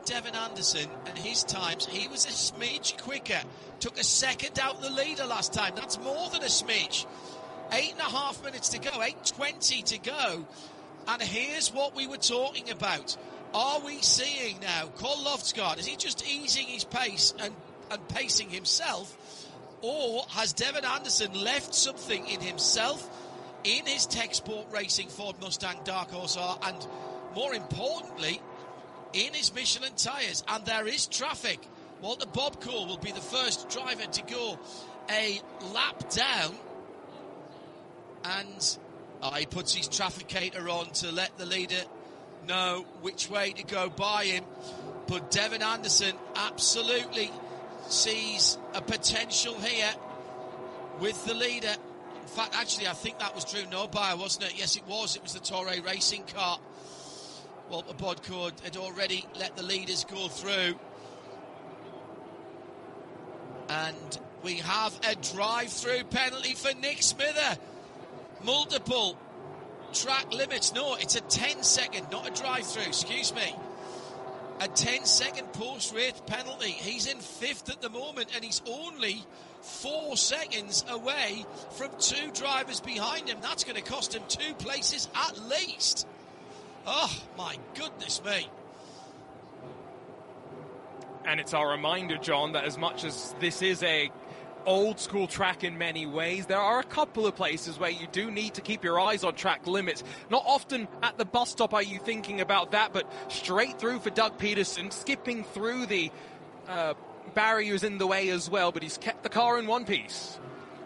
Devin Anderson and his times, he was a smidge quicker. Took a second out the leader last time. That's more than a smidge. 8.5 minutes to go, 8:20 to go. And here's what we were talking about. Are we seeing now Cole Loftsgaard, is he just easing his pace and pacing himself? Or has Devin Anderson left something in himself, in his Tech Sport Racing Ford Mustang Dark Horse R, and more importantly, in his Michelin tyres? And there is traffic. Walter Bobcourt will be the first driver to go a lap down. And he puts his trafficator on to let the leader know which way to go by him. But Devin Anderson absolutely sees a potential here with the leader. In fact, actually, I think that was Drew Norbauer, wasn't it? Yes, it was. It was the Toray racing car. Walter Bobcourt had already let the leaders go through. And we have a drive-through penalty for Nick Smither. Multiple track limits. No, it's a 10-second, not a drive-through, excuse me. A 10-second post-race penalty. He's in 5th at the moment, and he's only 4 seconds away from 2 drivers behind him. That's going to cost him 2 places at least. Oh, my goodness me. And it's our reminder, John, that as much as this is a old school track in many ways, there are a couple of places where you do need to keep your eyes on track limits. Not often at the bus stop are you thinking about that, but straight through for Doug Peterson, skipping through the barriers in the way as well, but he's kept the car in one piece.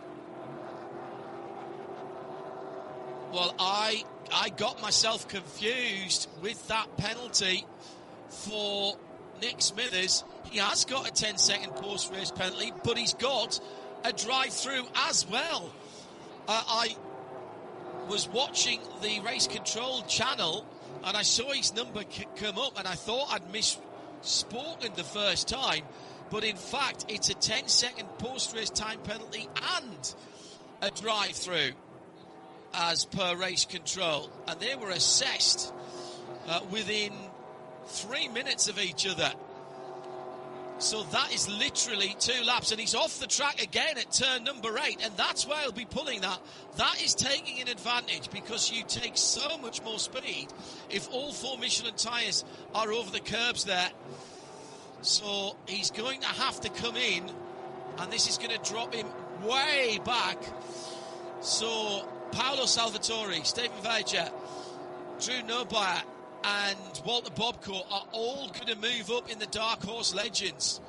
Well, I got myself confused with that penalty for Nick Smithers. He has got a 10-second post-race penalty, but he's got a drive-through as well. I was watching the race control channel, and I saw his number come up, and I thought I'd misspoken the first time, but in fact, it's a 10-second post-race time penalty and a drive-through as per race control, and they were assessed within 3 minutes of each other. So that is literally 2 laps, and he's off the track again at turn number 8, and that's where he'll be pulling that. That is taking an advantage, because you take so much more speed if all 4 Michelin tyres are over the curbs there. So he's going to have to come in, and this is going to drop him way back. So Paolo Salvatore, Stephen Veja, Drew Norbauer and Walter Bobcourt are all going to move up in the Dark Horse Legends.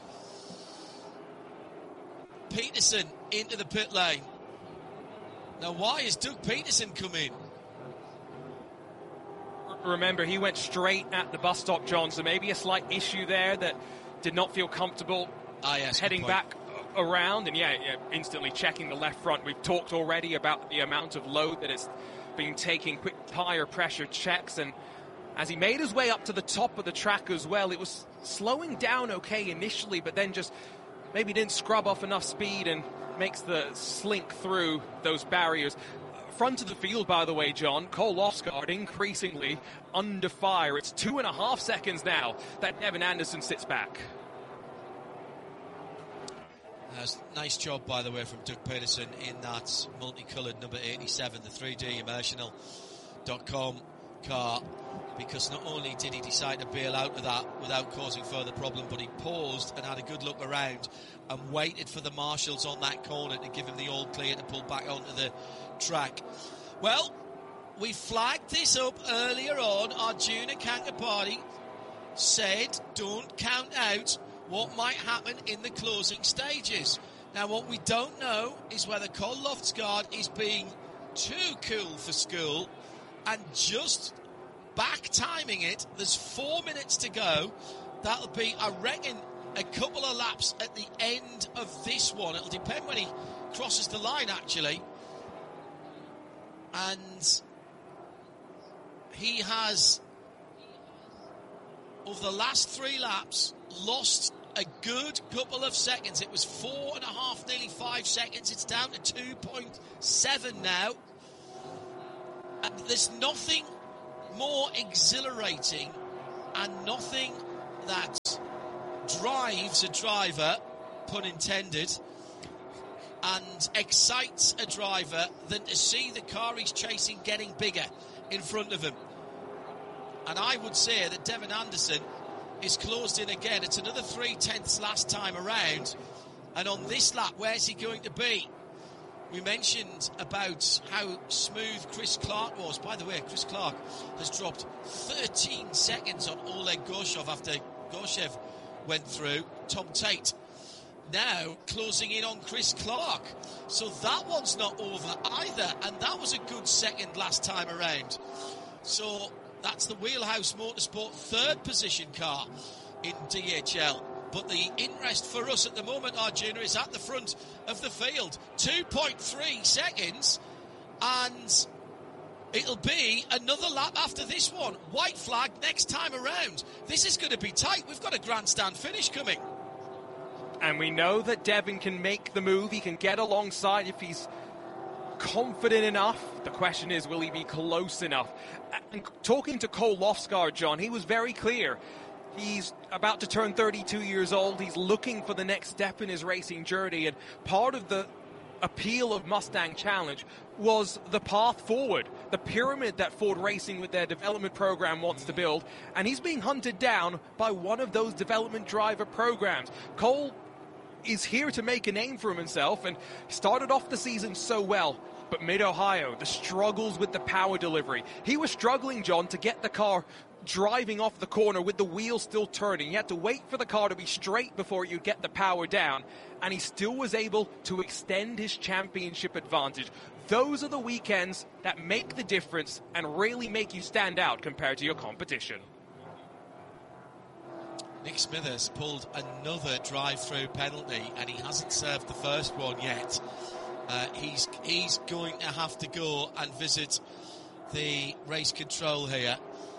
Peterson into the pit lane. Now, why is Doug Peterson come in? Remember, he went straight at the bus stop, John, so maybe a slight issue there that did not feel comfortable heading back around, and instantly checking the left front. We've talked already about the amount of load that it's been taking, quick tire pressure checks, and as he made his way up to the top of the track as well, it was slowing down okay initially, but then just maybe didn't scrub off enough speed and makes the slink through those barriers. Front of the field, by the way, John, Cole Loftsgaard increasingly under fire. It's 2.5 seconds now that Devin Anderson sits back. Nice job, by the way, from Doug Peterson in that multicoloured number 87, the 3D Immersional.com car, because not only did he decide to bail out of that without causing further problem, but he paused and had a good look around and waited for the marshals on that corner to give him the all clear to pull back onto the track. Well, we flagged this up earlier on. Arjuna Kankapati said don't count out what might happen in the closing stages. Now, what we don't know is whether Cole Loftsgaard is being too cool for school and just back timing it. There's 4 minutes to go. That'll be, I reckon, a couple of laps at the end of this one. It'll depend when he crosses the line, actually. And he has, over the last 3 laps, lost a good couple of seconds. It was 4.5, nearly 5 seconds. It's down to 2.7 now. And there's nothing more exhilarating and nothing that drives a driver, pun intended, and excites a driver than to see the car he's chasing getting bigger in front of him. And I would say that Devin Anderson is closed in again. It's another 0.3 last time around. And on this lap, where's he going to be? We mentioned about how smooth Chris Clark was. By the way, Chris Clark has dropped 13 seconds on Oleg Gorshov after Gorshev went through. Tom Tate now closing in on Chris Clark. So that one's not over either. And that was a good second last time around. So that's the Wheelhouse Motorsport third position car in DHL. But the interest for us at the moment, Arjuna, is at the front of the field. 2.3 seconds, and it'll be another lap after this one. White flag next time around. This is going to be tight. We've got a grandstand finish coming. And we know that Devin can make the move. He can get alongside if he's confident enough. The question is, will he be close enough? And talking to Cole Lofsgaard, John, he was very clear. He's about to turn 32 years old. He's looking for the next step in his racing journey. And part of the appeal of Mustang Challenge was the path forward, the pyramid that Ford Racing with their development program wants to build. And he's being hunted down by one of those development driver programs. Cole is here to make a name for himself and started off the season so well. But Mid-Ohio, the struggles with the power delivery. He was struggling, John, to get the car driving off the corner with the wheels still turning. He had to wait for the car to be straight before you get the power down, and he still was able to extend his championship advantage. Those are the weekends that make the difference and really make you stand out compared to your competition. Nick Smithers pulled another drive-through penalty, and he hasn't served the first one yet. He's going to have to go and visit the race control here.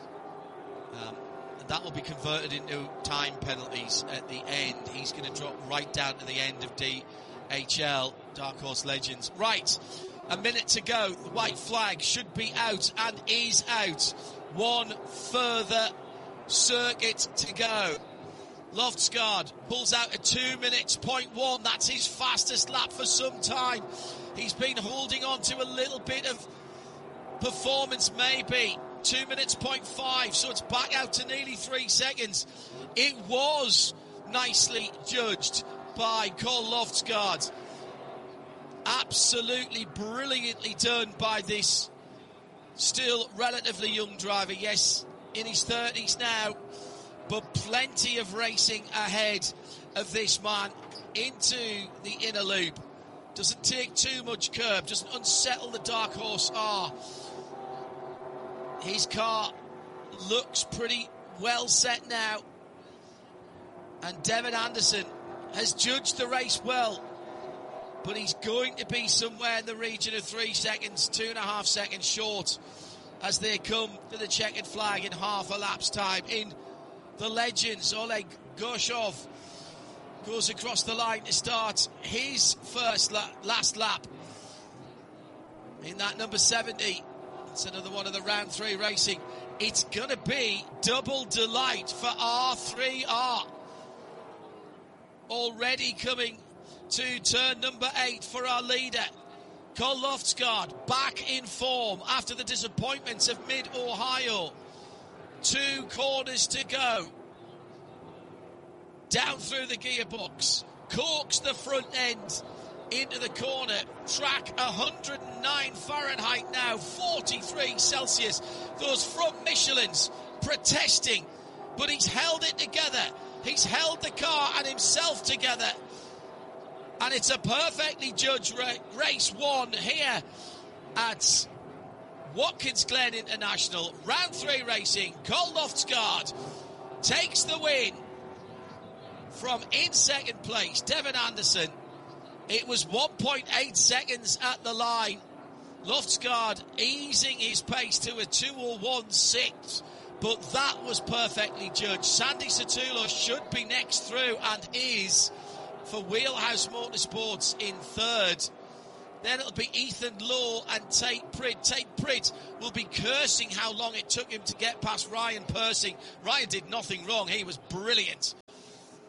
And that will be converted into time penalties at the end. He's going to drop right down to the end of DHL, Dark Horse Legends. Right, a minute to go. The white flag should be out and is out. One further circuit to go. Loftsgaard pulls out a 2 minutes, 0.1. That's his fastest lap for some time. He's been holding on to a little bit of performance, maybe. 2 minutes, 0.5, so it's back out to nearly 3 seconds. It was nicely judged by Cole Loftsgaard. Absolutely brilliantly done by this still relatively young driver. Yes, in his 30s now, but plenty of racing ahead of this man into the inner loop. Doesn't take too much curb, doesn't unsettle the Dark Horse R. His car looks pretty well set now. And Devin Anderson has judged the race well. But he's going to be somewhere in the region of 3 seconds, 2.5 seconds short as they come to the checkered flag in half a lap's time. In the Legends, Oleg Gorshov goes across the line to start his last lap in that number 70. It's another one of the round 3 racing. It's going to be double delight for R3R. Already coming to turn number 8 for our leader. Cole Loftsgaard back in form after the disappointments of Mid-Ohio. 2 corners to go. Down through the gearbox. Corks the front end into the corner. Track 109 Fahrenheit now, 43 Celsius. Those front Michelins protesting, but he's held it together. He's held the car and himself together. And it's a perfectly judged race 1 here at Watkins Glen International. Round 3 racing. Cole Loftsgaard takes the win from in second place, Devin Anderson. It was 1.8 seconds at the line. Loftsgaard easing his pace to a 2:01.6, but that was perfectly judged. Sandy Satoulos should be next through and is for Wheelhouse Motorsports in third. Then it'll be Ethan Law and Tate Pritt. Tate Pritt will be cursing how long it took him to get past Ryan Persing. Ryan did nothing wrong. He was brilliant.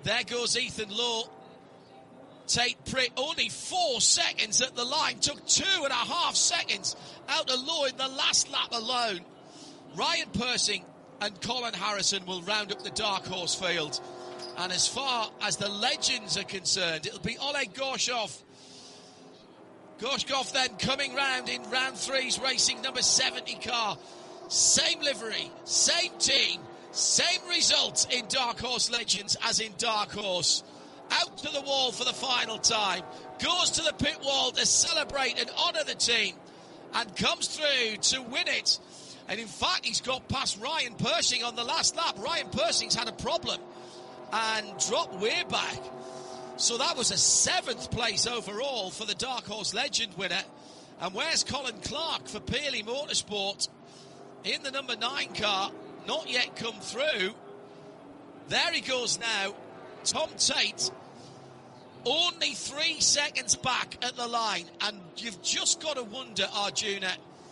There goes Ethan Lowe. Tate Pritt, only 4 seconds at the line. Took 2.5 seconds out of Lowe in the last lap alone. Ryan Persing and Colin Harrison will round up the dark horse field. And as far as the legends are concerned, it'll be Oleg Gorshkov. Gorshkov then coming round in round 3's racing number 70 car. Same livery, same team, same result in Dark Horse Legends as in Dark Horse. Out to the wall for the final time. Goes to the pit wall to celebrate and honour the team. And comes through to win it. And in fact, he's got past Ryan Persing on the last lap. Ryan Persing's had a problem and dropped way back. So that was a 7th place overall for the Dark Horse Legend winner. And where's Colin Clark for Pearley Motorsport in the number 9 car? Not yet come through. There he goes now. Tom Tate, only 3 seconds back at the line. And you've just got to wonder, Arjuna,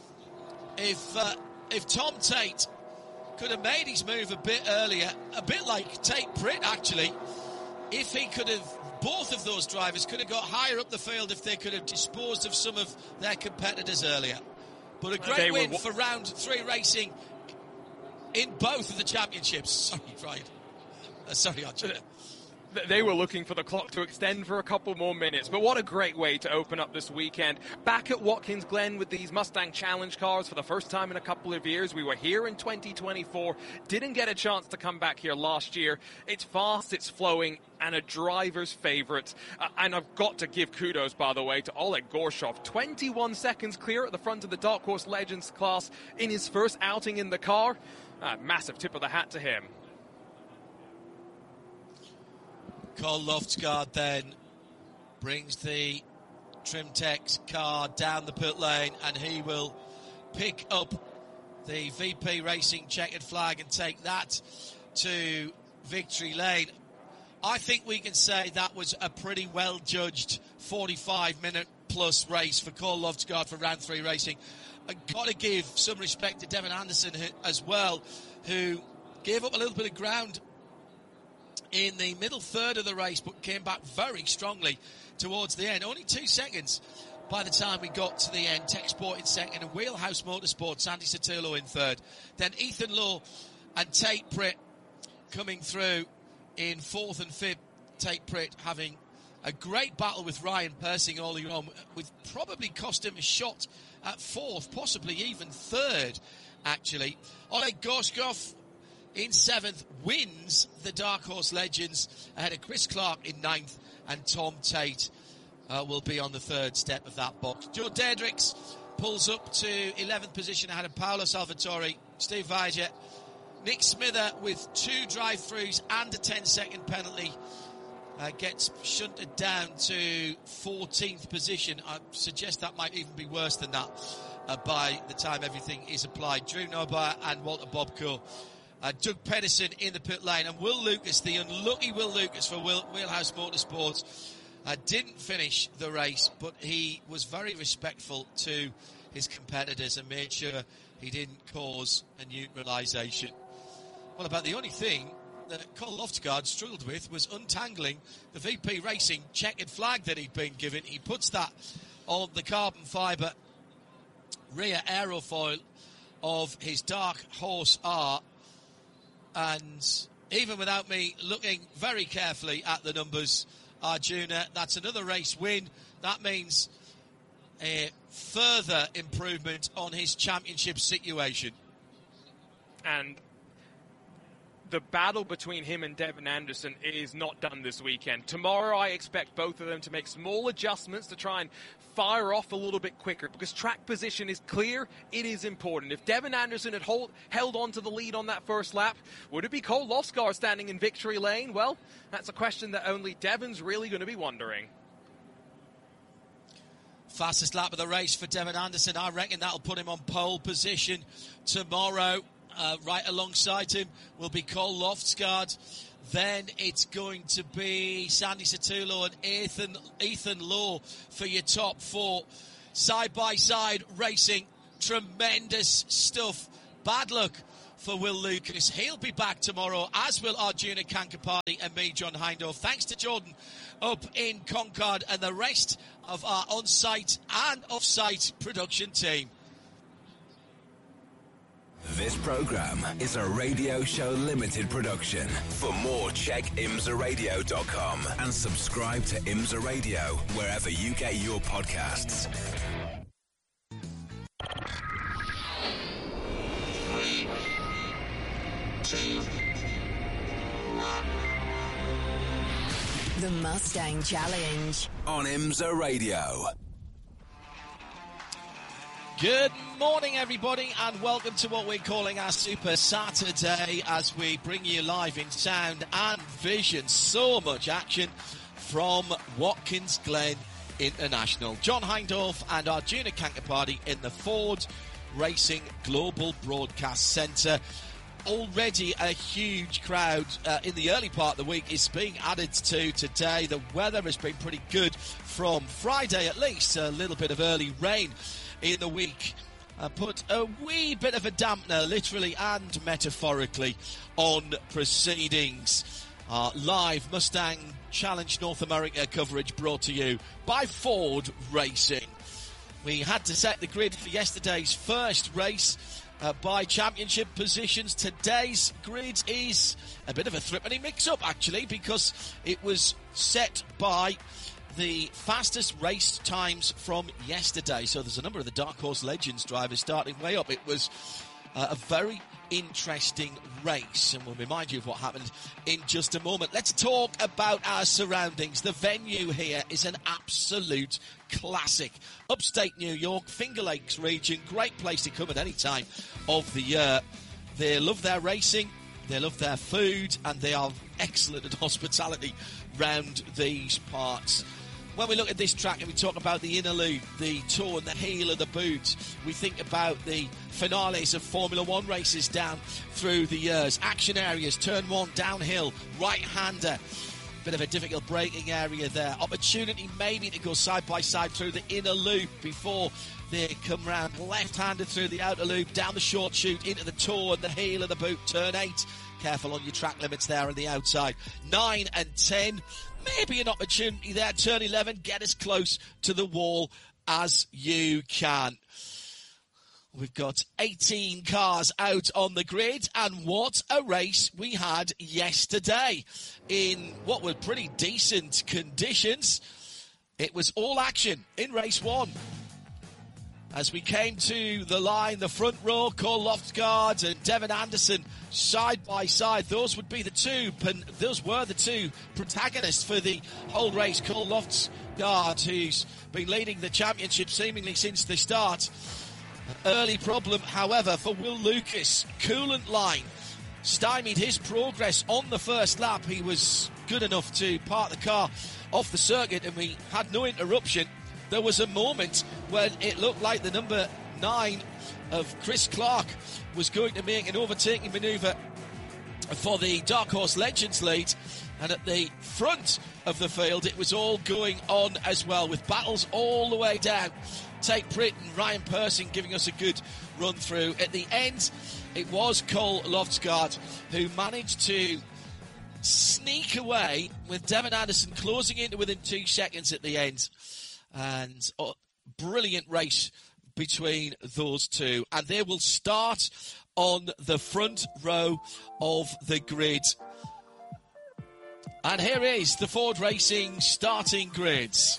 if Tom Tate could have made his move a bit earlier, a bit like Tate Pritt actually, if he could have, both of those drivers could have got higher up the field if they could have disposed of some of their competitors earlier. But a great win for round 3 racing in both of the championships. Sorry, Ryan. Sorry, Arjuna. They were looking for the clock to extend for a couple more minutes, but what a great way to open up this weekend. Back at Watkins Glen with these Mustang Challenge cars for the first time in a couple of years. We were here in 2024, didn't get a chance to come back here last year. It's fast, it's flowing, and a driver's favourite. And I've got to give kudos, by the way, to Oleg Gorshkov. 21 seconds clear at the front of the Dark Horse Legends class in his first outing in the car. Massive tip of the hat to him. Cole Loftsgaard then brings the Trimtex car down the pit lane, and he will pick up the VP Racing checkered flag and take that to victory lane. I think we can say that was a pretty well judged 45-minute plus race for Cole Loftsgaard for round 3 racing. I've got to give some respect to Devin Anderson as well, who gave up a little bit of ground in the middle third of the race, but came back very strongly towards the end. Only 2 seconds by the time we got to the end. Tech Sport in second and Wheelhouse Motorsports, Sandy Sotelo in third. Then Ethan Lowe and Tate Pritt coming through in 4th and 5th. Tate Pritt having a great battle with Ryan Persing all along, with probably cost him a shot at 4th, possibly even 3rd, actually. Oleg Gorshkov in 7th, wins the Dark Horse Legends ahead of Chris Clark in 9th, and Tom Tate will be on the 3rd step of that box. Joe Dedricks pulls up to 11th position ahead of Paolo Salvatore, Steve Viger. Nick Smither with 2 drive-throughs and a 10-second penalty gets shunted down to 14th position. I suggest that might even be worse than that by the time everything is applied. Drew Nobar and Walter Bobko. Doug Pedersen in the pit lane, and Will Lucas, the unlucky Will Lucas for Wheelhouse Motorsports, didn't finish the race, but he was very respectful to his competitors and made sure he didn't cause a neutralisation. Well, about the only thing that Cole Loftsgaard struggled with was untangling the VP Racing checkered flag that he'd been given. He puts that on the carbon fibre rear aerofoil of his Dark Horse R. And even without me looking very carefully at the numbers, Arjuna, that's another race win. That means a further improvement on his championship situation. And the battle between him and Devin Anderson is not done this weekend. Tomorrow I expect both of them to make small adjustments to try and fire off a little bit quicker, because track position is clear. It is important. If Devin Anderson had held on to the lead on that first lap, would it be Cole Loftsgaard standing in victory lane? Well, that's a question that only Devin's really going to be wondering. Fastest lap of the race for Devin Anderson. I reckon that'll put him on pole position tomorrow. Right alongside him will be Cole Loftsgaard. Then it's going to be Sandy Sotelo and Ethan Lowe for your top 4. Side-by-side racing. Tremendous stuff. Bad luck for Will Lucas. He'll be back tomorrow, as will Arjuna Kankapati and me, John Hindhaugh. Thanks to Jordan up in Concord and the rest of our on-site and off-site production team. This program is a Radio Show Limited production. For more, check imsaradio.com and subscribe to Imsa Radio wherever you get your podcasts. The Mustang Challenge on Imsa Radio. Good morning, everybody, and welcome to what we're calling our Super Saturday as we bring you live in sound and vision. So much action from Watkins Glen International. John Hindhaugh and Arjuna Kankapati in the Ford Racing Global Broadcast Centre. Already a huge crowd in the early part of the week is being added to today. The weather has been pretty good from Friday at least. A little bit of early rain in the week put a wee bit of a dampener, literally and metaphorically, on proceedings. Live Mustang Challenge North America coverage brought to you by Ford Racing. We had to set the grid for yesterday's first race by championship positions. Today's grid is a bit of a threepenny mix-up, actually, because it was set by the fastest race times from yesterday. So there's a number of the Dark Horse Legends drivers starting way up. It was a very interesting race, and we'll remind you of what happened in just a moment. Let's talk about our surroundings. The venue here is an absolute classic. Upstate New York, Finger Lakes region, great place to come at any time of the year. They love their racing, they love their food, and they are excellent at hospitality round these parts. When we look at this track and we talk about the inner loop, the toe and the heel of the boot, we think about the finales of Formula One races down through the years. Action areas, turn one, downhill, right-hander. Bit of a difficult braking area there. Opportunity maybe to go side by side through the inner loop before they come round. Left-handed through the outer loop, down the short chute, into the toe and the heel of the boot. Turn 8. Careful on your track limits there on the outside. 9 and 10. Maybe an opportunity there. Turn 11, get as close to the wall as you can. We've got 18 cars out on the grid, and what a race we had yesterday in what were pretty decent conditions. It was all action in race one. As we came to the line, the front row, Cole Loftsgaard and Devin Anderson side by side. Those were the two protagonists for the whole race. Cole Loftsgaard, who's been leading the championship seemingly since the start. An early problem, however, for Will Lucas. Coolant line stymied his progress on the first lap. He was good enough to park the car off the circuit, and we had no interruption. There was a moment when it looked like the number 9 of Chris Clark was going to make an overtaking manoeuvre for the Dark Horse Legends lead. And at the front of the field, it was all going on as well, with battles all the way down. Tate Pritt and Ryan Persing giving us a good run through. At the end, it was Cole Loftsgaard who managed to sneak away, with Devin Anderson closing into within 2 seconds at the end. And brilliant race between those two. And they will start on the front row of the grid. And here is the Ford Racing starting grids.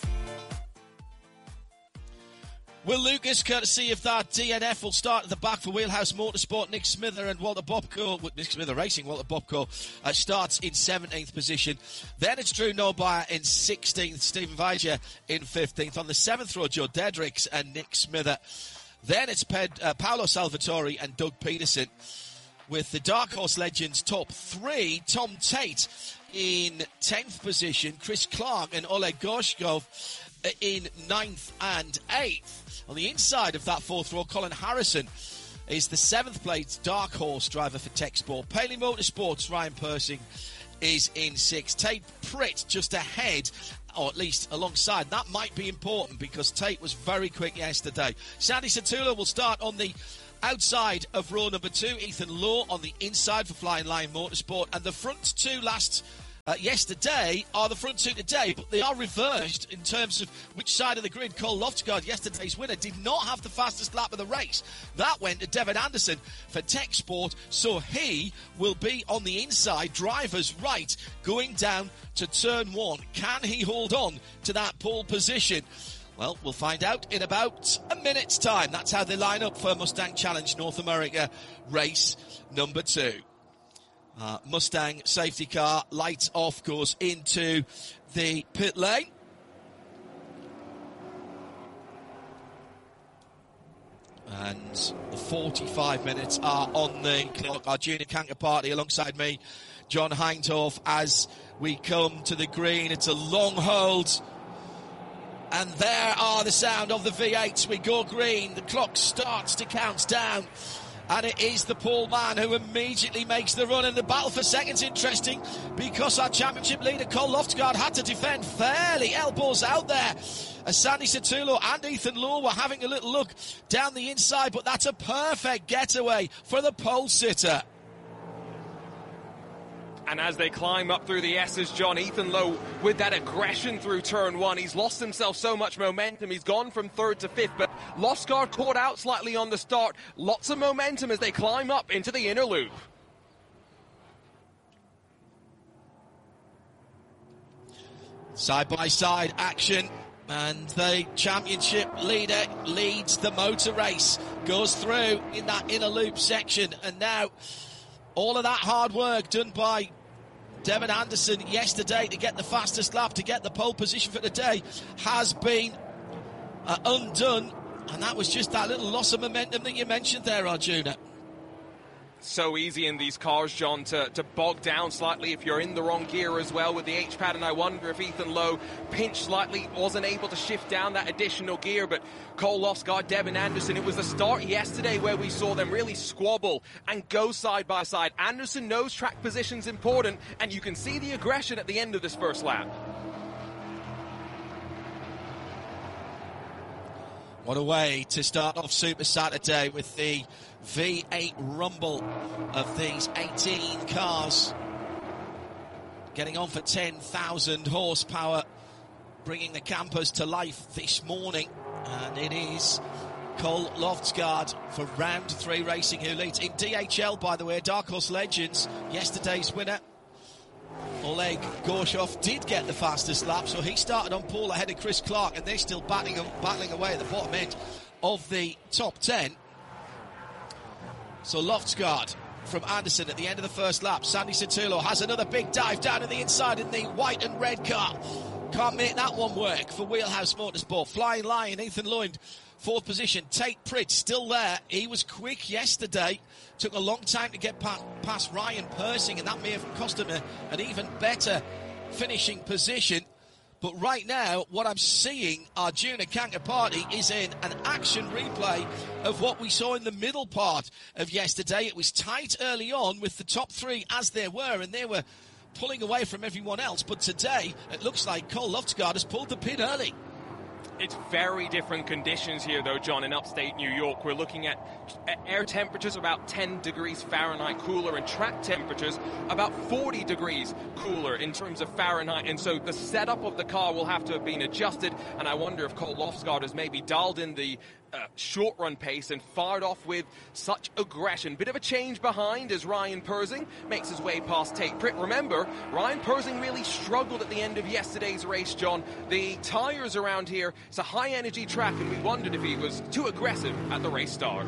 Will Lucas, courtesy of that DNF, will start at the back for Wheelhouse Motorsport. Nick Smither and Walter Bobko, Nick Smither Racing, Walter Bobko starts in 17th position. Then it's Drew Norbauer in 16th, Stephen Weiger in 15th. On the 7th row, Joe Dedricks and Nick Smither. Then it's Paolo Salvatore and Doug Peterson. With the Dark Horse Legends top 3, Tom Tate in 10th position, Chris Clark and Oleg Gorshkov in 9th and 8th. On the inside of that 4th row, Colin Harrison is the 7th place Dark Horse driver for Tech Sport. Paley Motorsports, Ryan Persing is in 6th. Tate Pritt just ahead, or at least alongside. That might be important because Tate was very quick yesterday. Sandy Satula will start on the outside of row number 2, Ethan Lowe on the inside for Flying Lion Motorsport. And the front 2 yesterday are the front 2 today, but they are reversed in terms of which side of the grid. Cole Loftsgaard, yesterday's winner, did not have the fastest lap of the race. That went to Devin Anderson for Tech Sport, so he will be on the inside, driver's right, going down to turn 1. Can he hold on to that pole position? Well, we'll find out in about a minute's time. That's how they line up for Mustang Challenge North America race number 2. Mustang safety car, lights off, goes into the pit lane. And the 45 minutes are on the clock. Our junior canker party alongside me, John Hindhaugh, as we come to the green. It's a long hold. And there are the sound of the V8s. We go green. The clock starts to count down. And it is the pole man who immediately makes the run. And the battle for second's interesting because our championship leader, Cole Loftsgaard, had to defend fairly elbows out there. As Sandy Satullo and Ethan Lowe were having a little look down the inside. But that's a perfect getaway for the pole sitter. And as they climb up through the S's, John, Ethan Lowe with that aggression through turn 1. He's lost himself so much momentum. He's gone from 3rd to 5th, but Loftsgaard caught out slightly on the start. Lots of momentum as they climb up into the inner loop. Side-by-side action. And the championship leader leads the motor race. Goes through in that inner loop section. And now all of that hard work done by Devin Anderson yesterday to get the fastest lap, to get the pole position for the day, has been undone. And that was just that little loss of momentum that you mentioned there, Arjuna. So easy in these cars, John, to bog down slightly if you're in the wrong gear as well with the H-pad, and I wonder if Ethan Lowe pinched slightly, wasn't able to shift down that additional gear, but Cole Loftsgaard, Devin Anderson, it was the start yesterday where we saw them really squabble and go side by side. Anderson knows track position's important, and you can see the aggression at the end of this first lap. What a way to start off Super Saturday with the V8 rumble of these 18 cars. Getting on for 10,000 horsepower, bringing the campers to life this morning. And it is Cole Loftsgaard for round 3 racing who leads. In DHL, by the way, Dark Horse Legends, yesterday's winner, Oleg Gorshov, did get the fastest lap, so he started on pole ahead of Chris Clark, and they're still battling away at the bottom end of the top 10. So Loftsgaard from Anderson at the end of the first lap. Sandy Satullo has another big dive down to the inside in the white and red car. Can't make that one work for Wheelhouse Motorsport. Flying Lion, Ethan Lowe, 4th position. Tate Pritt still there. He was quick yesterday. Took a long time to get past Ryan Persing, and that may have cost him an even better finishing position. But right now, what I'm seeing, Arjuna Kankapati, is in an action replay of what we saw in the middle part of yesterday. It was tight early on with the top 3 as they were, and they were pulling away from everyone else. But today, it looks like Cole Loftsgaard has pulled the pin early. It's very different conditions here, though, John, in upstate New York. We're looking at air temperatures about 10 degrees Fahrenheit cooler and track temperatures about 40 degrees cooler in terms of Fahrenheit. And so the setup of the car will have to have been adjusted. And I wonder if Cole Loftsgaard has maybe dialed in the short run pace and fired off with such aggression. Bit of a change behind as Ryan Persing makes his way past Tate Pritt. Remember, Ryan Persing really struggled at the end of yesterday's race, John. The tyres around here, it's a high energy track, and we wondered if he was too aggressive at the race start.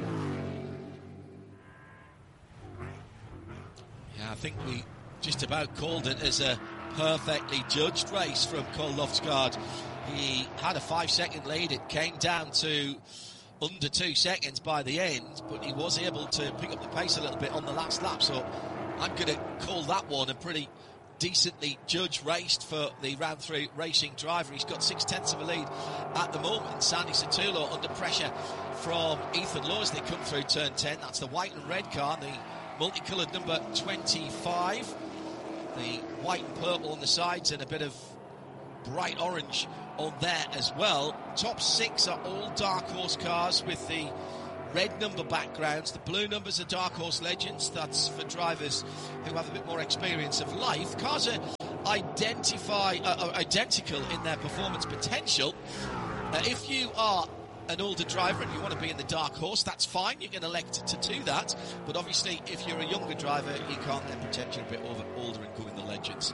Yeah, I think we just about called it as a perfectly judged race from Cole Loftsgaard. He had a 5-second lead. It came down to under 2 seconds by the end, but he was able to pick up the pace a little bit on the last lap. So I'm going to call that one a pretty decently judged race for the round 3 racing driver. He's got 6/10 of a lead at the moment. Sandy Satullo under pressure from Ethan Lowe as they come through turn 10. That's the white and red car, the multicoloured number 25. The white and purple on the sides and a bit of bright orange on there as well. Top 6 are all Dark Horse cars with the red number backgrounds. The blue numbers are Dark Horse Legends. That's for drivers who have a bit more experience of life. Cars are identical in their performance potential. If you are an older driver and you want to be in the Dark Horse, that's fine. You can elect to do that. But obviously, if you're a younger driver, you can't then pretend you're a bit older and go in the Legends.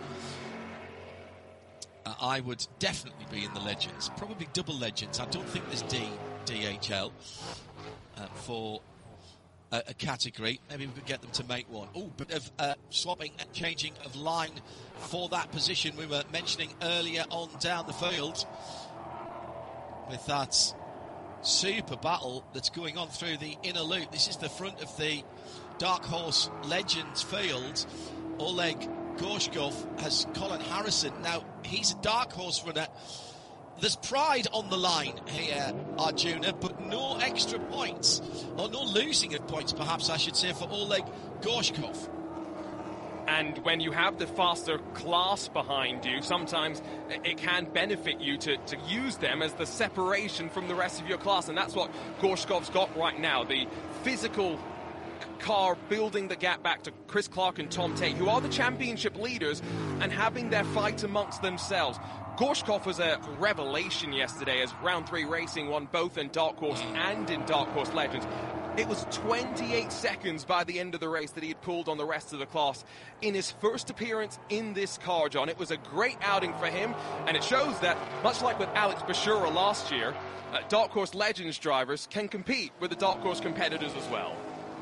I would definitely be in the Legends. Probably double Legends. I don't think there's DHL for a category. Maybe we could get them to make one. Oh, bit of swapping and changing of line for that position we were mentioning earlier on down the field. With that super battle that's going on through the inner loop. This is the front of the Dark Horse Legends field. Oleg Gorshkov has Colin Harrison. Now, he's a Dark Horse runner. There's pride on the line here, Arjuna, but no extra points, or no losing of points, perhaps I should say, for Oleg Gorshkov. And when you have the faster class behind you, sometimes it can benefit you to use them as the separation from the rest of your class. And that's what Gorshkov's got right now. The physical car building the gap back to Chris Clark and Tom Tate, who are the championship leaders, and having their fight amongst themselves. Gorshkov was a revelation yesterday as Round 3 Racing won both in Dark Horse and in Dark Horse Legends. It was 28 seconds by the end of the race that he had pulled on the rest of the class in his first appearance in this car, John. It was a great outing for him, and it shows that, much like with Alex Bashura last year, Dark Horse Legends drivers can compete with the Dark Horse competitors as well.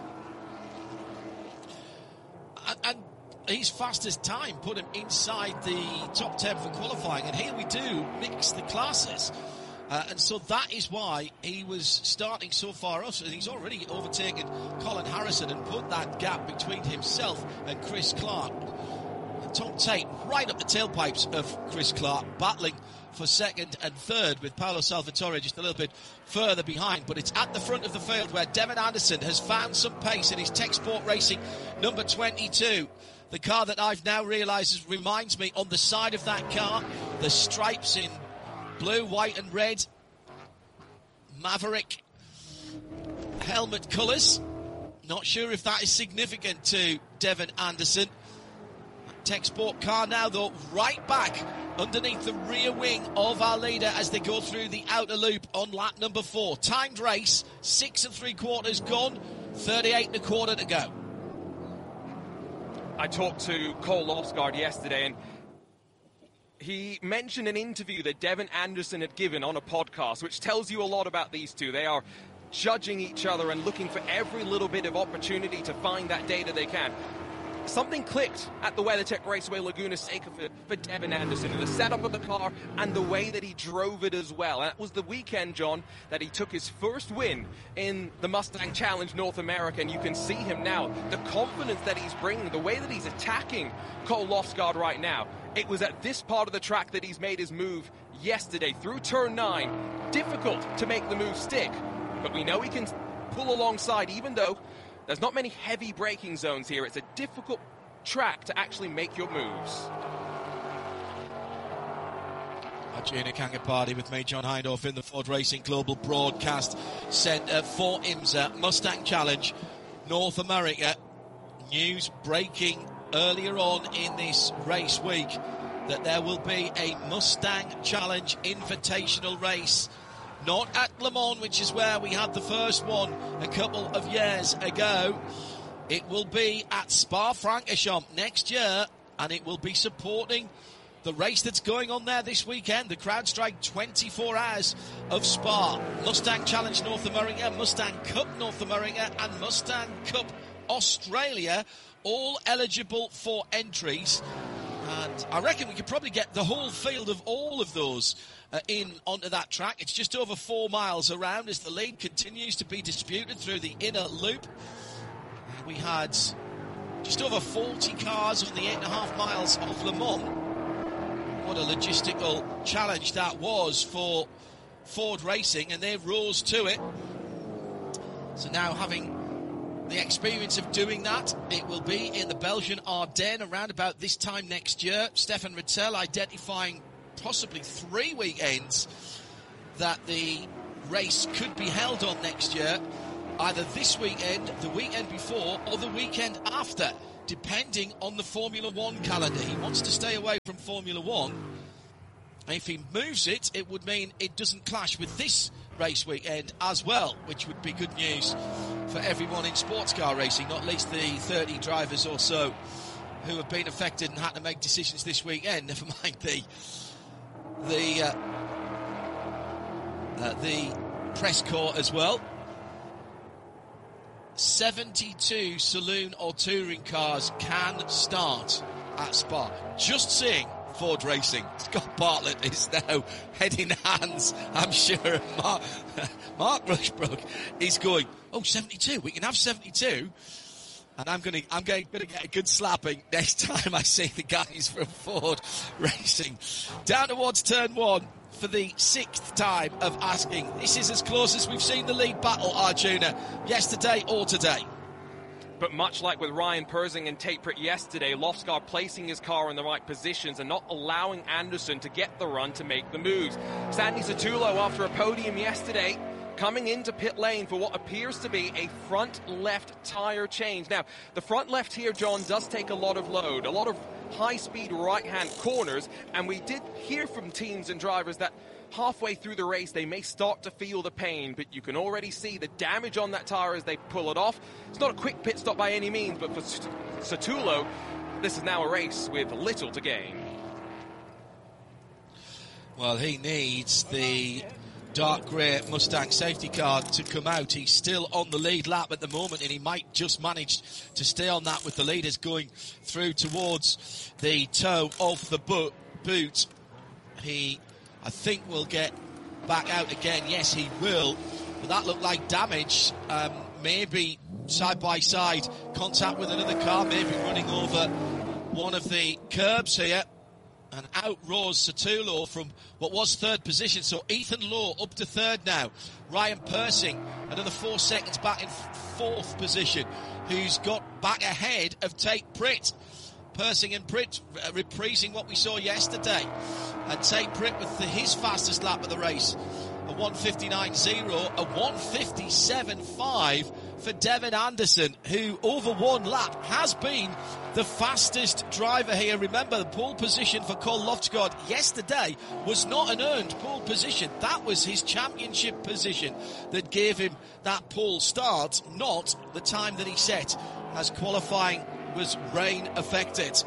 And his fastest time put him inside the top 10 for qualifying, and here we do mix the classes. And so that is why he was starting so far off. He's already overtaken Colin Harrison and put that gap between himself and Chris Clark. Tom Tate right up the tailpipes of Chris Clark, battling for second and third, with Paolo Salvatore just a little bit further behind. But it's at the front of the field where Devin Anderson has found some pace in his Tech Sport Racing number 22. The car that I've now realised reminds me, on the side of that car, the stripes in blue, white and red, Maverick helmet colours. Not sure if that is significant to Devin Anderson. Tech Sport car now, though, right back underneath the rear wing of our leader as they go through the outer loop on lap number 4. Timed race, 6 3/4 gone, 38 1/4 to go. I talked to Cole Lofsgaard yesterday, and he mentioned an interview that Devin Anderson had given on a podcast, which tells you a lot about these two. They are judging each other and looking for every little bit of opportunity to find that data they can. Something clicked at the WeatherTech Raceway Laguna Seca for Devin Anderson, the setup of the car and the way that he drove it as well. And that was the weekend, John, that he took his first win in the Mustang Challenge North America, and you can see him now, the confidence that he's bringing, the way that he's attacking Cole Lofsgaard right now. It was at this part of the track that he's made his move yesterday through turn 9. Difficult to make the move stick, but we know he can pull alongside, even though there's not many heavy braking zones here. It's a difficult track to actually make your moves. Arjuna Kangapati with me, John Hindhaugh, in the Ford Racing Global Broadcast Centre for IMSA Mustang Challenge North America. News breaking earlier on in this race week that there will be a Mustang Challenge Invitational race. Not at Le Mans, which is where we had the first one a couple of years ago. It will be at Spa-Francorchamps next year, and it will be supporting the race that's going on there this weekend, the CrowdStrike 24 Hours of Spa. Mustang Challenge North America, Mustang Cup North America, and Mustang Cup Australia, all eligible for entries. And I reckon we could probably get the whole field of all of those in onto that track. It's just over 4 miles around as the lead continues to be disputed through the inner loop. We had just over 40 cars on the 8.5 miles of Le Mans. What a logistical challenge that was for Ford Racing, and they rose to it. So now, having the experience of doing that, it will be in the Belgian Ardennes around about this time next year. Stefan Rittel identifying possibly 3 weekends that the race could be held on next year. either this weekend, the weekend before, or the weekend after, depending on the Formula One calendar. He wants to stay away from Formula One. And if he moves it, it would mean it doesn't clash with this race weekend as well, which would be good news for everyone in sports car racing, not least the 30 drivers or so who have been affected and had to make decisions this weekend. Never mind the press corps as well. 72 saloon or touring cars can start at Spa. Just seeing Ford Racing. Scott Bartlett is now head in hands, I'm sure. Mark Rushbrook is going, 72, we can have 72. And I'm going to get a good slapping next time I see the guys from Ford Racing. Down towards turn one for the 6th time of asking. This is as close as we've seen the lead battle, Arjuna, yesterday or today. But much like with Ryan Persing and Tate Pritt yesterday, Lofsgaard placing his car in the right positions and not allowing Anderson to get the run to make the moves. Sandy Satullo, after a podium yesterday, coming into pit lane for what appears to be a front left tyre change. Now, the front left here, John, does take a lot of load, a lot of high-speed right-hand corners, and we did hear from teams and drivers that halfway through the race they may start to feel the pain, but you can already see the damage on that tyre as they pull it off. It's not a quick pit stop by any means, but for Satullo, this is now a race with little to gain. Well, he needs the dark grey Mustang safety car to come out. He's still on the lead lap at the moment, and he might just manage to stay on that with the leaders going through towards the toe of the boot. He, I think, will get back out again. Yes, he will. But that looked like damage. Maybe side-by-side contact with another car, maybe running over one of the curbs here. And out roars Satullo from what was third position. So Ethan Lowe up to third now. Ryan Persing, another 4 seconds back in fourth position, who's got back ahead of Tate Pritt. Persing and Pritt reprising what we saw yesterday. And Tate Pritt with his fastest lap of the race. A 1:59.0, a 1:57.5 for Devin Anderson, who over one lap has been the fastest driver here. Remember, the pole position for Cole Lofsgaard yesterday was not an earned pole position. That was his championship position that gave him that pole start, not the time that he set, as qualifying was rain affected.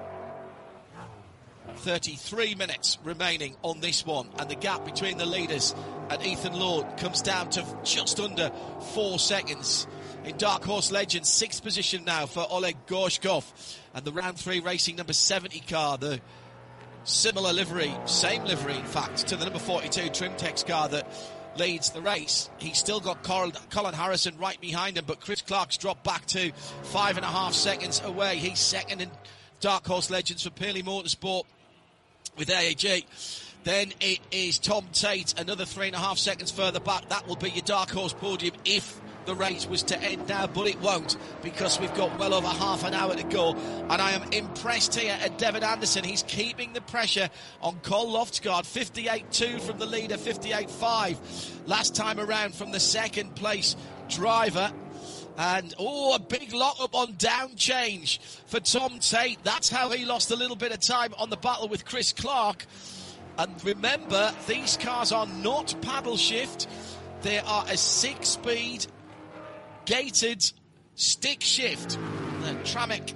33 minutes remaining on this one, and the gap between the leaders and Ethan Lowe comes down to just under 4 seconds. In Dark Horse Legends, 6th position now for Oleg Gorshkov, and the round 3 racing number 70 car, the similar livery, same livery in fact, to the number 42 Trimtex car that leads the race. He's still got Colin Harrison right behind him, but Chris Clark's dropped back to 5.5 seconds away. He's second in Dark Horse Legends for Pearly Motorsport with AAG. Then it is Tom Tate, another 3.5 seconds further back. That will be your Dark Horse podium if the race was to end now, but it won't, because we've got well over half an hour to go. And I am impressed here at Devin Anderson. He's keeping the pressure on Cole Lofsgaard. 58.2 from the leader, 58.5 last time around from the second place driver. And, a big lock-up on down change for Tom Tate. That's how he lost a little bit of time on the battle with Chris Clark. And remember, these cars are not paddle shift. They are a 6-speed gated stick shift. Tramic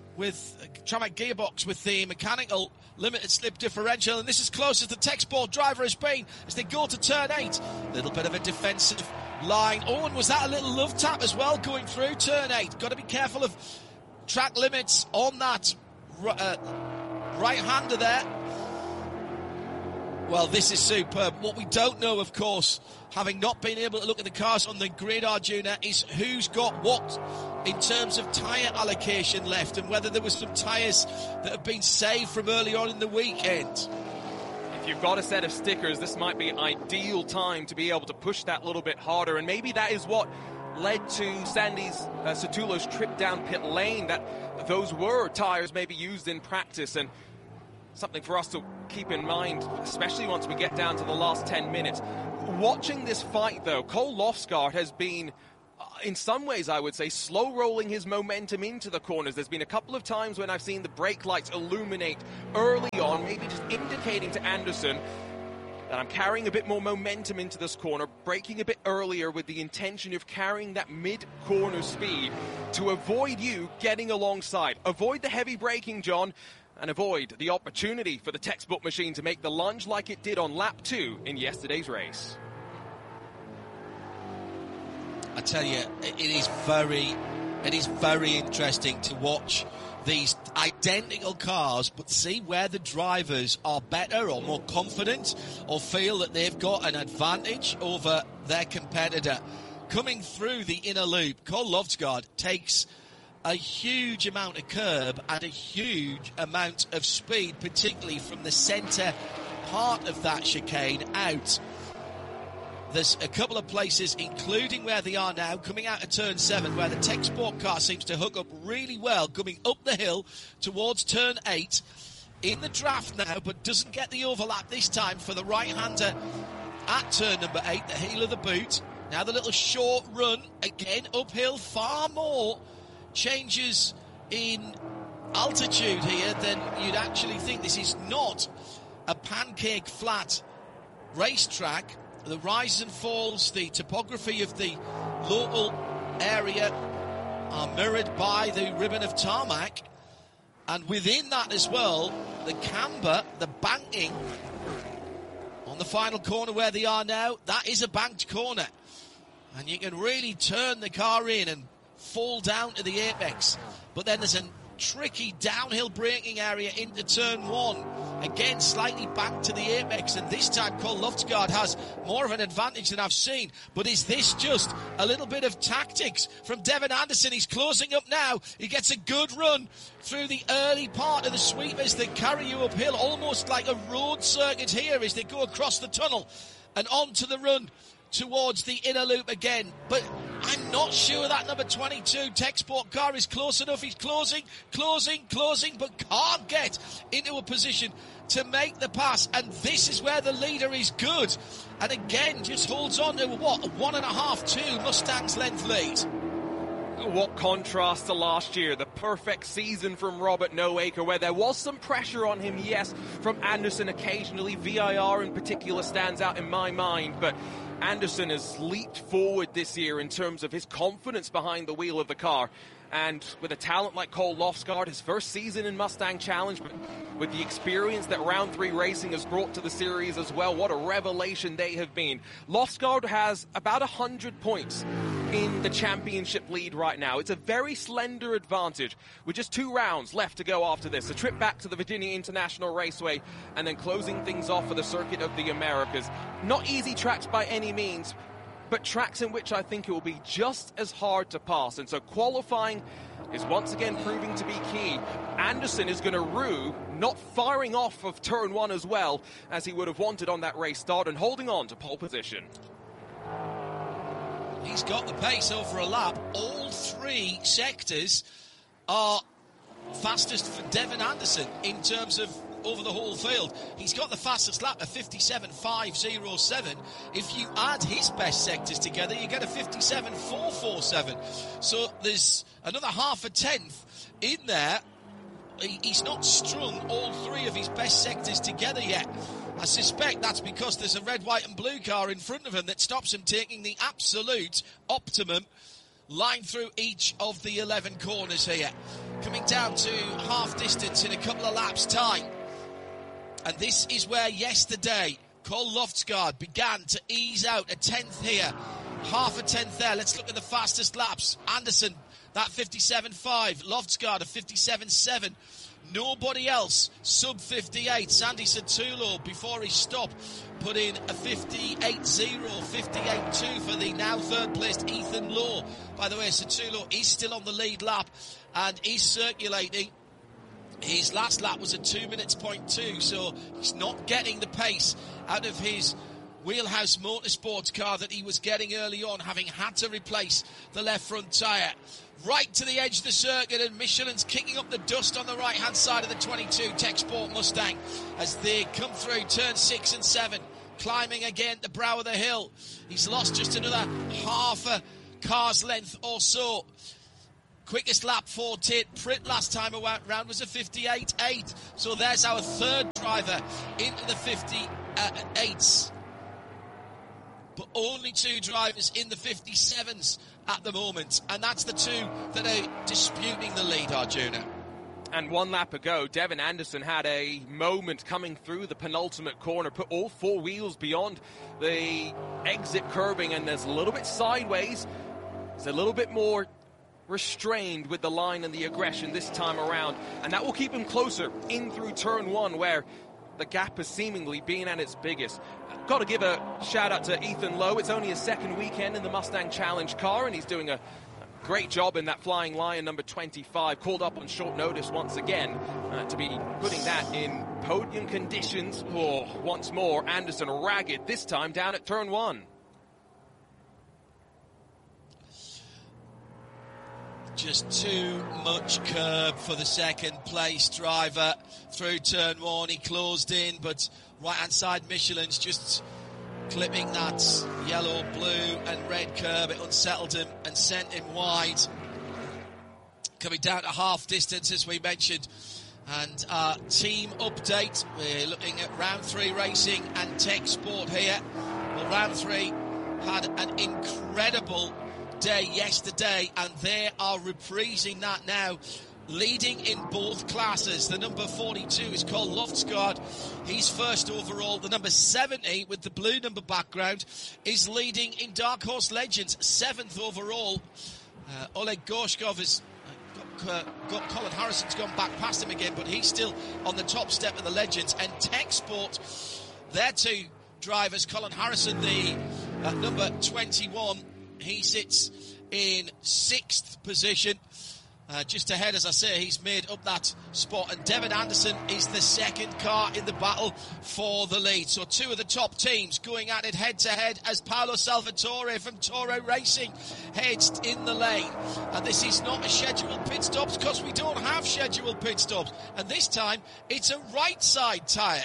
gearbox with the mechanical limited slip differential, and this is close as the Texport driver has been as they go to turn 8. A little bit of a defensive line. And was that a little love tap as well going through turn 8? Got to be careful of track limits on that right-hander there. Well, this is superb. What we don't know, of course, having not been able to look at the cars on the grid, Arjuna, is who's got what in terms of tyre allocation left, and whether there was some tyres that have been saved from early on in the weekend. If you've got a set of stickers, this might be ideal time to be able to push that little bit harder, and maybe that is what led to Satullo's trip down pit lane, that those were tyres maybe used in practice, and something for us to keep in mind, especially once we get down to the last 10 minutes. Watching this fight, though, Cole Lofsgaard has been in some ways, I would say, slow rolling his momentum into the corners. There's been a couple of times when I've seen the brake lights illuminate early on, maybe just indicating to Anderson that I'm carrying a bit more momentum into this corner, braking a bit earlier with the intention of carrying that mid-corner speed to avoid you getting alongside. Avoid the heavy braking, John, and avoid the opportunity for the textbook machine to make the lunge like it did on lap 2 in yesterday's race. I tell you, it is very interesting to watch these identical cars, but see where the drivers are better or more confident or feel that they've got an advantage over their competitor. Coming through the inner loop, Cole Loftsgaard takes a huge amount of curb and a huge amount of speed, particularly from the centre part of that chicane out. There's a couple of places, including where they are now, coming out of turn 7, where the Tech Sport car seems to hook up really well, coming up the hill towards turn 8, in the draft now, but doesn't get the overlap this time for the right-hander at turn number 8, the heel of the boot. Now the little short run, again uphill, far more changes in altitude here than you'd actually think. This is not a pancake flat racetrack. The rises and falls, the topography of the local area are mirrored by the ribbon of tarmac. And within that as well, the camber, the banking on the final corner where they are now, that is a banked corner. And you can really turn the car in and fall down to the apex. But then there's a tricky downhill braking area into turn 1. Again, slightly back to the apex, and this time Cole Loftsgaard has more of an advantage than I've seen. But is this just a little bit of tactics from Devin Anderson? He's closing up now. He gets a good run through the early part of the sweepers that carry you uphill, almost like a road circuit here as they go across the tunnel and onto the run towards the inner loop again. But I'm not sure that number 22 Tech Sport car is close enough. He's closing, but can't get into a position to make the pass. And this is where the leader is good. And again, just holds on to, a 1.5-2 Mustang's length lead. What contrast to last year, the perfect season from Robert Noacre, where there was some pressure on him, yes, from Anderson occasionally. VIR in particular stands out in my mind, but Anderson has leaped forward this year in terms of his confidence behind the wheel of the car. And with a talent like Cole Loftsgaard, his first season in Mustang Challenge, but with the experience that Round 3 Racing has brought to the series as well, what a revelation they have been. Loftsgaard has about 100 points in the championship lead right now. It's a very slender advantage with just 2 rounds left to go after this. A trip back to the Virginia International Raceway and then closing things off for the Circuit of the Americas. Not easy tracks by any means, but tracks in which I think it will be just as hard to pass. And so qualifying is once again proving to be key. Anderson is going to rue not firing off of turn 1 as well as he would have wanted on that race start and holding on to pole position. He's got the pace over a lap. All 3 sectors are fastest for Devin Anderson in terms of over the whole field. He's got the fastest lap, a 57.507. If you add his best sectors together, you get a 57.447. So there's another half a tenth in there. He's not strung all 3 of his best sectors together yet. I suspect that's because there's a red, white and blue car in front of him that stops him taking the absolute optimum line through each of the 11 corners here. Coming down to half distance in a couple of laps' time. And this is where yesterday Cole Loftsgaard began to ease out. A tenth here, half a tenth there. Let's look at the fastest laps. Anderson, that 57.5. Loftsgaard, a 57.7. Nobody else sub 58. Sandy Sattulo, before he stopped, put in a 58.0, 58.2 for the now third placed Ethan Lowe. By the way, Sattulo is still on the lead lap and is circulating. His last lap was at 2 minutes, 0.2, so he's not getting the pace out of his Wheelhouse Motorsports car that he was getting early on, having had to replace the left front tyre. Right to the edge of the circuit, and Michelin's kicking up the dust on the right-hand side of the 22 Tech Sport Mustang as they come through turn 6 and 7, climbing again the brow of the hill. He's lost just another half a car's length or so. Quickest lap for Tate Pritt last time around was a 58.8. So there's our third driver into the 58s. But only 2 drivers in the 57s at the moment. And that's the 2 that are disputing the lead, Arjuna. And 1 lap ago, Devin Anderson had a moment coming through the penultimate corner, put all 4 wheels beyond the exit curbing, and there's a little bit sideways. It's a little bit more restrained with the line and the aggression this time around, and that will keep him closer in through turn 1, where the gap has seemingly been at its biggest. Got to give a shout out to Ethan Lowe. It's only his second weekend in the Mustang Challenge car, and he's doing a great job in that Flying Lion number 25, called up on short notice once again to be putting that in podium conditions. Once more, Anderson ragged, this time down at turn 1. Just too much curb for the second place driver through turn 1. He closed in, but right hand side Michelin's just clipping that yellow, blue and red curb. It unsettled him and sent him wide. Coming down to half distance, as we mentioned. And our team update, we're looking at round 3 racing and tech sport here. Well, round 3 had an incredible day yesterday, and they are reprising that now, leading in both classes. The number 42 is Cole Loftsgaard. He's first overall. The number 70 with the blue number background is leading in Dark Horse Legends, 7th overall. Oleg Gorshkov has got Colin Harrison's gone back past him again, but he's still on the top step of the Legends. And Tech Sport, their 2 drivers, Colin Harrison, the number 21, he sits in 6th position. Just ahead, as I say, he's made up that spot. And Devin Anderson is the second car in the battle for the lead. So 2 of the top teams going at it head-to-head as Paolo Salvatore from Toro Racing heads in the lane. And this is not a scheduled pit stops, because we don't have scheduled pit stops. And this time, it's a right-side tyre.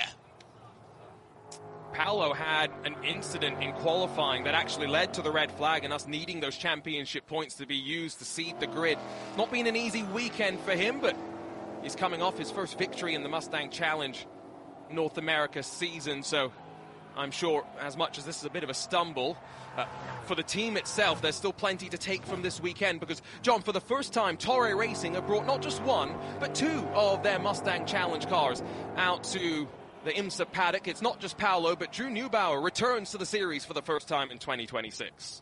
Paolo had an incident in qualifying that actually led to the red flag and us needing those championship points to be used to seed the grid. Not been an easy weekend for him, but he's coming off his first victory in the Mustang Challenge North America season, so I'm sure as much as this is a bit of a stumble, for the team itself, there's still plenty to take from this weekend, because, John, for the first time, Toro Racing have brought not just 1, but 2 of their Mustang Challenge cars out to the IMSA paddock. It's not just Paolo, but Drew Neubauer returns to the series for the first time in 2026.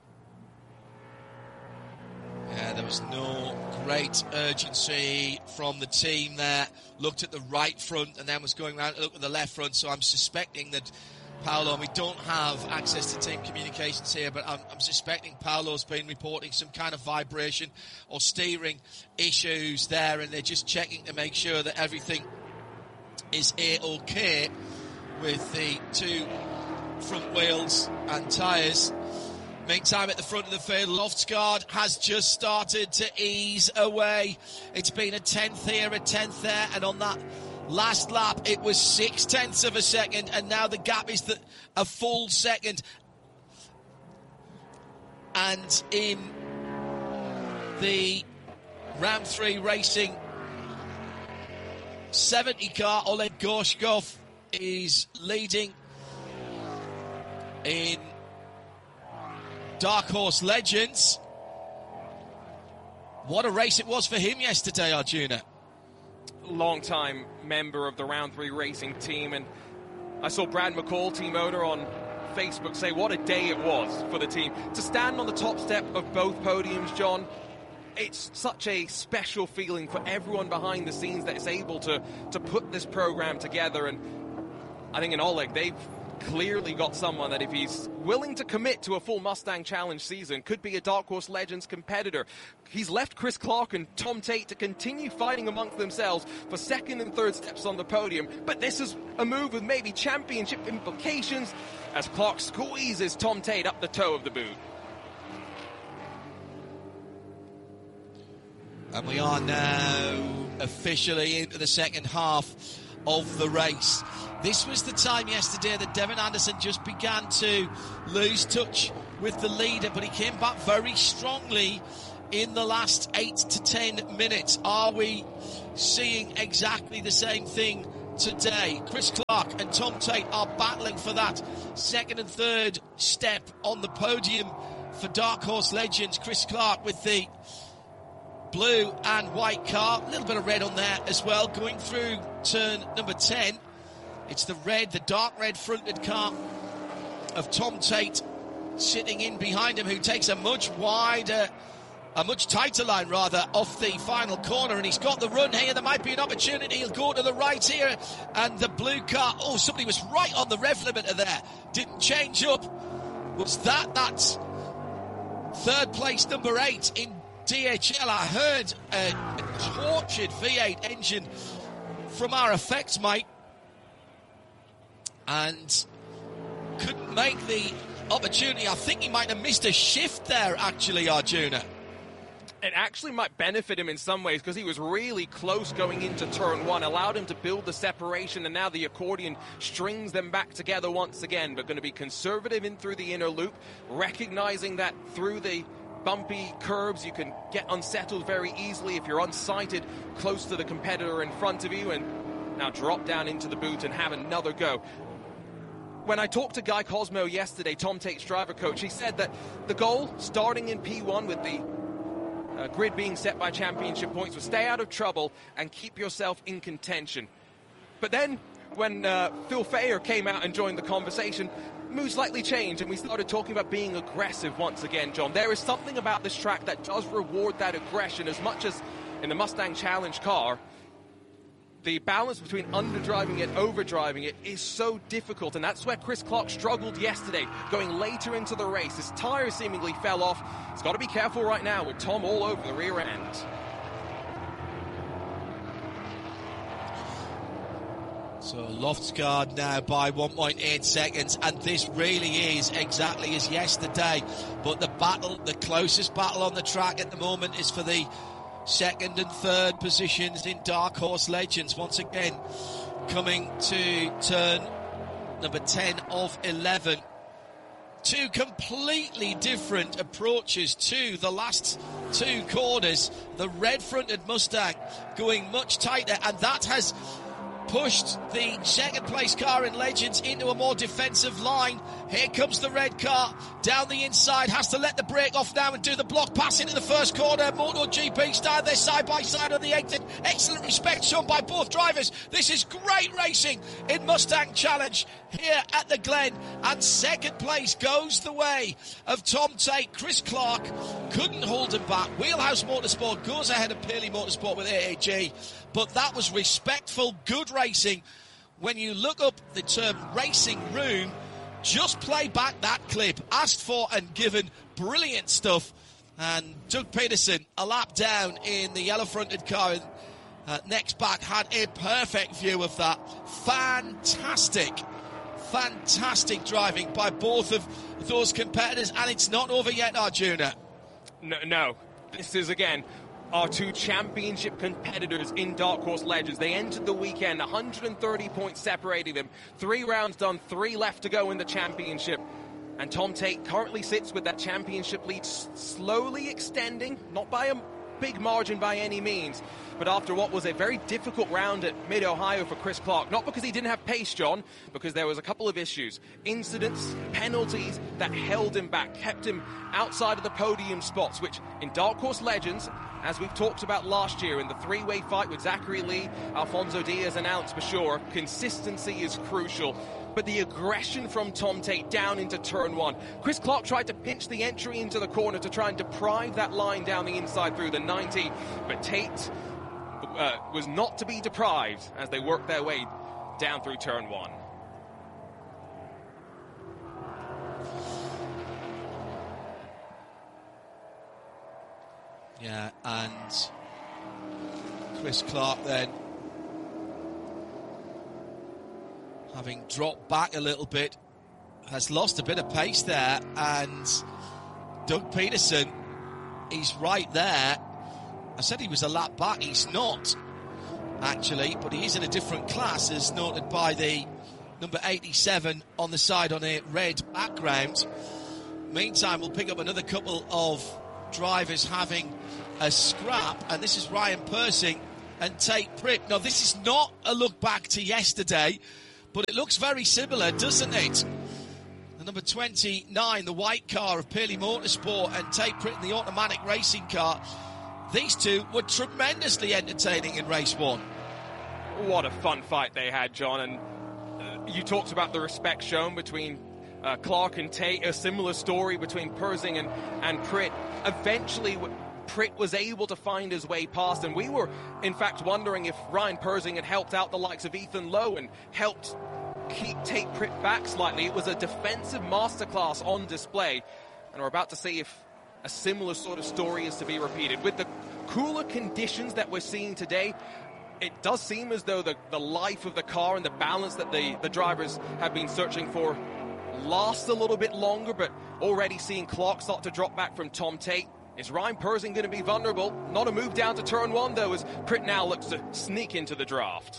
Yeah, there was no great urgency from the team there. Looked at the right front and then was going around to look at the left front. So I'm suspecting that Paolo, and we don't have access to team communications here, but I'm suspecting Paolo's been reporting some kind of vibration or steering issues there, and they're just checking to make sure that everything is A-OK with the 2 front wheels and tyres. Meantime, at the front of the field, Loftsgaard has just started to ease away. It's been a 10th here, a 10th there, and on that last lap, it was 0.6 of a second, and now the gap is a full second. And in the Round 3 Racing 70 car, Oleg Gorshkov is leading in Dark Horse Legends. What a race it was for him yesterday, Arjuna. Long-time member of the Round 3 Racing team, and I saw Brad McCall, team owner, on Facebook say what a day it was for the team. To stand on the top step of both podiums, John, it's such a special feeling for everyone behind the scenes that is able to put this program together. And I think in Oleg, they've clearly got someone that, if he's willing to commit to a full Mustang Challenge season, could be a Dark Horse Legends competitor. He's left Chris Clark and Tom Tate to continue fighting amongst themselves for second and third steps on the podium. But this is a move with maybe championship implications as Clark squeezes Tom Tate up the toe of the boot. And we are now officially into the second half of the race. This was the time yesterday that Devin Anderson just began to lose touch with the leader, but he came back very strongly in the last 8 to 10 minutes. Are we seeing exactly the same thing today? Chris Clark and Tom Tate are battling for that second and third step on the podium for Dark Horse Legends. Chris Clark with the blue and white car, a little bit of red on there as well, going through turn number 10. It's the dark red fronted car of Tom Tate sitting in behind him, who takes a much tighter line rather off the final corner, and he's got the run here. There might be an opportunity. He'll go to the right here, and the blue car, somebody was right on the rev limiter there, didn't change up. Was that's third place number 8 in DHL? I heard a tortured V8 engine from our effects mate, and couldn't make the opportunity. I think he might have missed a shift there, actually, Arjuna. It actually might benefit him in some ways, because he was really close going into turn 1, allowed him to build the separation, and now the accordion strings them back together once again. But going to be conservative in through the inner loop, recognizing that through the bumpy curbs you can get unsettled very easily if you're unsighted close to the competitor in front of you, and now drop down into the boot and have another go. When I talked to Guy Cosmo yesterday, Tom Tate's driver coach, he said that the goal, starting in P1 with the grid being set by championship points, was stay out of trouble and keep yourself in contention. But then, when Phil Fayer came out and joined the conversation, mood slightly changed, and we started talking about being aggressive once again, John. There is something about this track that does reward that aggression as much as in the Mustang Challenge car. The balance between underdriving and overdriving it is so difficult, and that's where Chris Clark struggled yesterday, going later into the race. His tyre seemingly fell off. He's got to be careful right now with Tom all over the rear end. So Loftsgaard now by 1.8 seconds, and this really is exactly as yesterday. But the closest battle on the track at the moment is for the second and third positions in Dark Horse Legends. Once again, coming to turn number 10 of 11. Two completely different approaches to the last two corners. The red-fronted Mustang going much tighter, and that has pushed the second place car in Legends into a more defensive line. Here comes the red car down the inside, has to let the brake off now and do the block pass into the first corner. MotoGP style, they're side by side on the exit. Excellent respect shown by both drivers. This is great racing in Mustang Challenge here at the Glen, and second place goes the way of Tom Tate. Chris Clark couldn't hold him back. Wheelhouse Motorsport goes ahead of Paley Motorsport with AAG, but that was respectful, good racing. When you look up the term racing room, just play back that clip, asked for and given, brilliant stuff. And Doug Peterson, a lap down in the yellow-fronted car next back, had a perfect view of that. Fantastic driving by both of those competitors, and it's not over yet, Arjuna. No. This is, again, our two championship competitors in Dark Horse Legends. They entered the weekend, 130 points separating them. 3 rounds done, 3 left to go in the championship. And Tom Tate currently sits with that championship lead slowly extending, not by a big margin by any means, but after what was a very difficult round at Mid-Ohio for Chris Clark. Not because he didn't have pace, John, because there was a couple of issues. Incidents, penalties that held him back, kept him outside of the podium spots, which in Dark Horse Legends, as we've talked about last year in the three-way fight with Zachary Lee, Alfonso Diaz and Alex Bashor, consistency is crucial. But the aggression from Tom Tate down into turn 1. Chris Clark tried to pinch the entry into the corner to try and deprive that line down the inside through the 90, but Tate was not to be deprived as they worked their way down through turn 1. Yeah, and Chris Clark then, having dropped back a little bit, has lost a bit of pace there, and Doug Peterson, he's right there. I said he was a lap back. He's not, actually, but he is in a different class, as noted by the number 87 on the side on a red background. Meantime, we'll pick up another couple of drivers having a scrap, and this is Ryan Persing and Tate Pritt. Now, this is not a look back to yesterday, but it looks very similar, doesn't it? The number 29, the white car of Pearly Motorsport, and Tate Pritt in the automatic racing car. These two were tremendously entertaining in race one. What a fun fight they had, John, and you talked about the respect shown between Clark and Tate, a similar story between Persing and Pritt. Eventually, Pritt was able to find his way past, and we were, in fact, wondering if Ryan Persing had helped out the likes of Ethan Lowe and helped keep Tate Pritt back slightly. It was a defensive masterclass on display, and we're about to see if a similar sort of story is to be repeated. With the cooler conditions that we're seeing today, it does seem as though the life of the car and the balance that the drivers have been searching for lasts a little bit longer, but already seeing Clark start to drop back from Tom Tate. Is Ryan Persing going to be vulnerable? Not a move down to turn one, though, as Pritt now looks to sneak into the draft.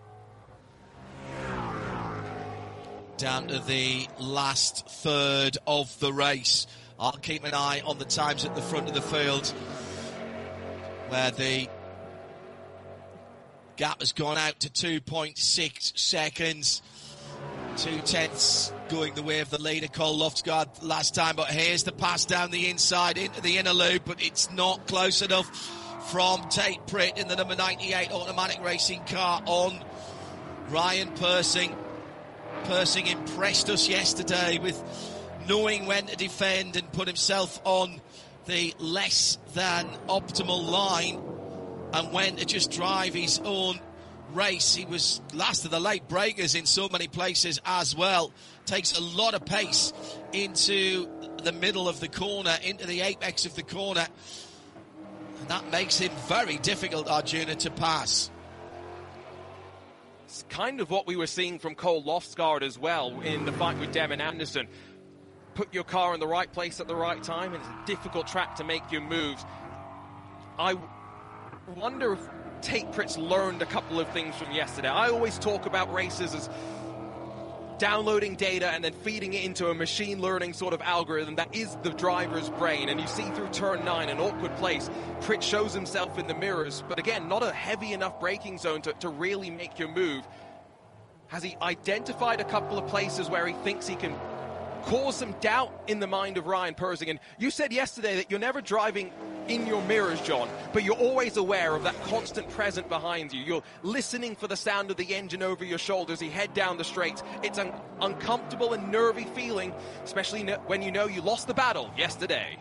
Down to the last third of the race. I'll keep an eye on the times at the front of the field, where the gap has gone out to 2.6 seconds. 2/10 going the way of the leader, Cole Loftsgaard, last time. But here's the pass down the inside into the inner loop, but it's not close enough from Tate Pritt in the number 98 automatic racing car on Ryan Persing. Persing impressed us yesterday with knowing when to defend and put himself on the less than optimal line, and when to just drive his own race. He was last of the late breakers in so many places as well. Takes a lot of pace into the middle of the corner, into the apex of the corner, and that makes him very difficult, Arjuna, to pass. It's kind of what we were seeing from Cole Loftsgaard as well in the fight with Devin Anderson. Put your car in the right place at the right time, and it's a difficult track to make your moves. I wonder if Tate Pritt's learned a couple of things from yesterday. I always talk about races as downloading data and then feeding it into a machine learning sort of algorithm that is the driver's brain. And you see through turn 9, an awkward place, Pritt shows himself in the mirrors, but again, not a heavy enough braking zone to really make your move. Has he identified a couple of places where he thinks he can cause some doubt in the mind of Ryan Persing? And you said yesterday that you're never driving in your mirrors, John, but you're always aware of that constant present behind you. You're listening for the sound of the engine over your shoulders as you head down the straight. It's an uncomfortable and nervy feeling, especially when you know you lost the battle yesterday.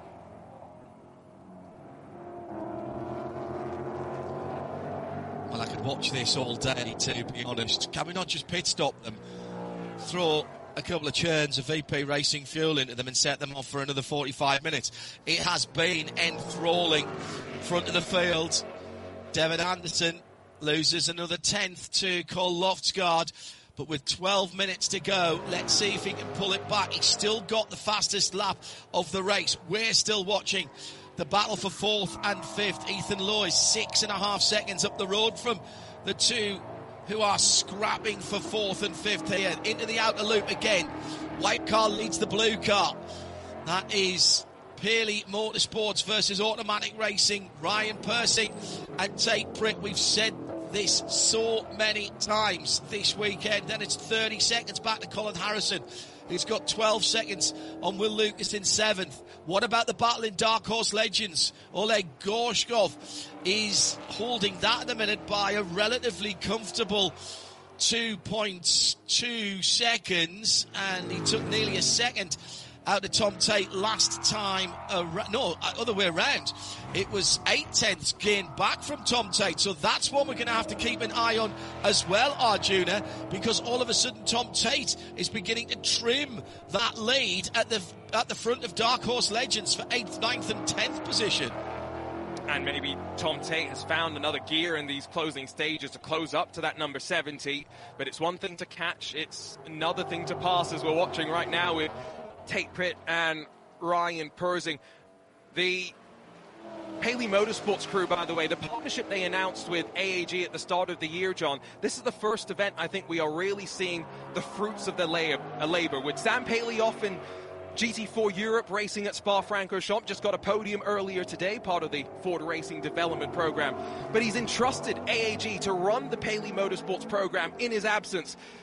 Well, I could watch this all day, to be honest. Can we not just pit stop them, throw a couple of churns of VP Racing fuel into them and set them off for another 45 minutes? It has been enthralling. Front of the field, Devin Anderson loses another 10th to Cole Loftsgaard, but with 12 minutes to go, let's see if he can pull it back. He's still got the fastest lap of the race. We're still watching the battle for 4th and 5th. Ethan Lowe is 6.5 seconds up the road from the two who are scrapping for 4th and 5th here. Into the outer loop again. White car leads the blue car. That is Pearly Motorsports versus Automatic Racing. Ryan Persing and Tate Pritt. We've said this so many times this weekend. Then it's 30 seconds back to Colin Harrison, who's got 12 seconds on Will Lucas in 7th. What about the battle in Dark Horse Legends? Oleg Gorshkov is holding that at the minute by a relatively comfortable 2.2 seconds, and he took nearly a second out of Tom Tate last time. No, other way around. It was 8/10 gained back from Tom Tate, so that's one we're going to have to keep an eye on as well, Arjuna, because all of a sudden Tom Tate is beginning to trim that lead at the front of Dark Horse Legends for 8th, 9th and 10th position. And maybe Tom Tate has found another gear in these closing stages to close up to that number 70, but it's one thing to catch, it's another thing to pass, as we're watching right now with Tate Pritt and Ryan Persing. The Paley Motorsports crew, by the way, the partnership they announced with AAG at the start of the year, John, this is the first event I think we are really seeing the fruits of the labor. With Sam Paley off in GT4 Europe racing at Spa-Francorchamps, just got a podium earlier today, part of the Ford Racing Development Program. But he's entrusted AAG to run the Paley Motorsports program in his absence.